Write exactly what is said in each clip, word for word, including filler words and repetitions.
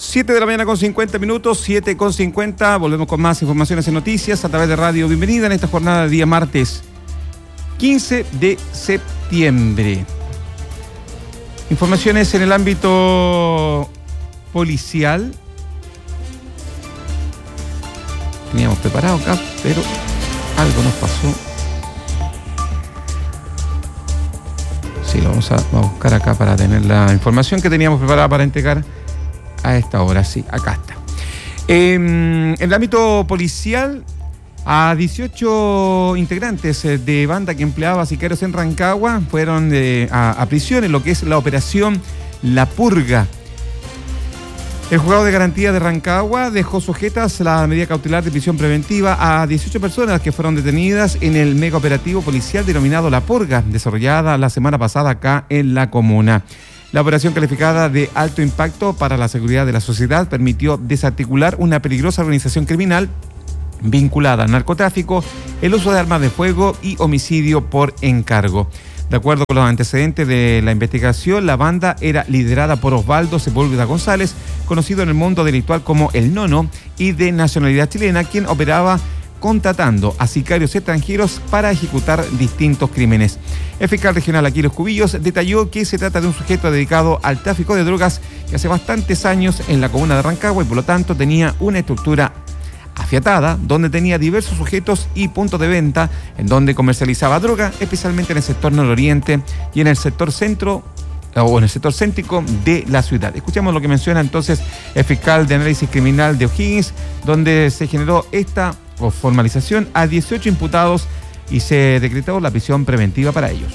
siete de la mañana con cincuenta minutos, siete con cincuenta. Volvemos con más informaciones y noticias a través de Radio Bienvenida en esta jornada de día martes quince de septiembre. Informaciones en el ámbito policial. Teníamos preparado acá, pero algo nos pasó. Sí, lo vamos a, vamos a buscar acá para tener la información que teníamos preparada para entregar a esta hora. Sí, acá está. Eh, en el ámbito policial, a dieciocho integrantes de banda que empleaba sicarios en Rancagua fueron eh, a, a prisión en lo que es la operación La Purga. El juzgado de garantía de Rancagua dejó sujetas la medida cautelar de prisión preventiva a dieciocho personas que fueron detenidas en el mega operativo policial denominado La Purga, desarrollada la semana pasada acá en la comuna. La operación, calificada de alto impacto para la seguridad de la sociedad, permitió desarticular una peligrosa organización criminal vinculada al narcotráfico, el uso de armas de fuego y homicidio por encargo. De acuerdo con los antecedentes de la investigación, la banda era liderada por Osvaldo Sepúlveda González, conocido en el mundo delictual como El Nono, y de nacionalidad chilena, quien operaba contratando a sicarios extranjeros para ejecutar distintos crímenes. El fiscal regional Aquiles Cubillos detalló que se trata de un sujeto dedicado al tráfico de drogas que hace bastantes años en la comuna de Rancagua y por lo tanto tenía una estructura afiatada, donde tenía diversos sujetos y puntos de venta, en donde comercializaba droga, especialmente en el sector nororiente y en el sector centro o en el sector céntrico de la ciudad. Escuchamos lo que menciona entonces el fiscal de análisis criminal de O'Higgins, donde se generó esta formalización a dieciocho imputados y se decretó la prisión preventiva para ellos.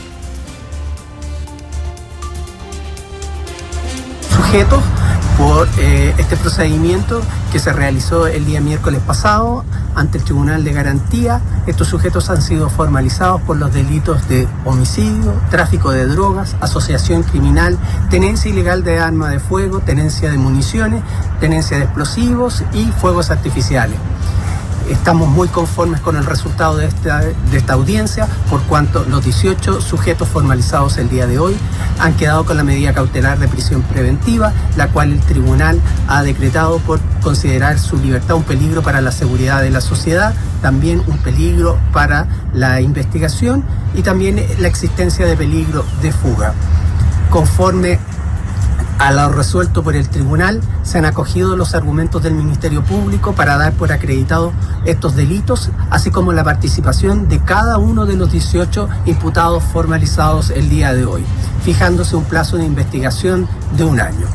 Sujetos por eh, este procedimiento que se realizó el día miércoles pasado ante el Tribunal de Garantía. Estos sujetos han sido formalizados por los delitos de homicidio, tráfico de drogas, asociación criminal, tenencia ilegal de arma de fuego, tenencia de municiones, tenencia de explosivos y fuegos artificiales. Estamos muy conformes con el resultado de esta, de esta audiencia, por cuanto los dieciocho sujetos formalizados el día de hoy han quedado con la medida cautelar de prisión preventiva, la cual el tribunal ha decretado por considerar su libertad un peligro para la seguridad de la sociedad, también un peligro para la investigación y también la existencia de peligro de fuga. Conforme a lo resuelto por el tribunal, se han acogido los argumentos del Ministerio Público para dar por acreditados estos delitos, así como la participación de cada uno de los dieciocho imputados formalizados el día de hoy, fijándose un plazo de investigación de un año.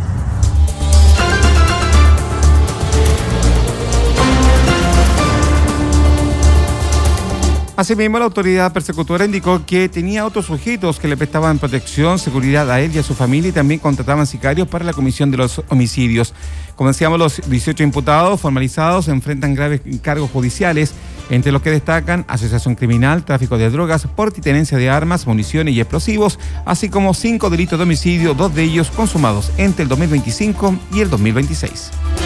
Asimismo, la autoridad persecutora indicó que tenía otros sujetos que le prestaban protección, seguridad a él y a su familia y también contrataban sicarios para la comisión de los homicidios. Como decíamos, los dieciocho imputados formalizados enfrentan graves cargos judiciales, entre los que destacan asociación criminal, tráfico de drogas, porte y tenencia de armas, municiones y explosivos, así como cinco delitos de homicidio, dos de ellos consumados entre el dos mil veinticinco y el dos mil veintiséis.